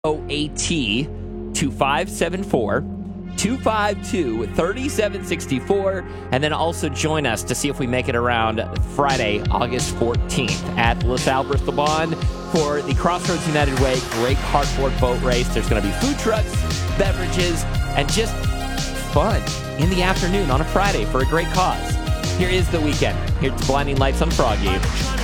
OAT to 574 252 3764, and then also join us to see if we make it around Friday, August 14th at LaSalle Bristol Bond for the Crossroads United Way Great Cardboard Boat Race. There's going to be food trucks, beverages, and just fun in the afternoon on a Friday for a great cause. Here is The Weeknd. Here's Blinding Lights on Froggy.